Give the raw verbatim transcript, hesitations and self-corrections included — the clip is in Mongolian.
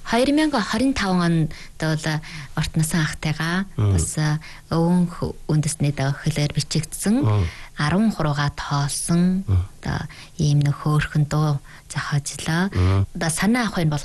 хоёр мянга хорин таван онд бол Ортносон ахтайгаа бас өвөн үндэсний хөлөөр бичигдсэн арван гурваа тоолсон одоо ийм нөх хөөрхөн дуу зохиожлоо. Одоо санаа авахын бол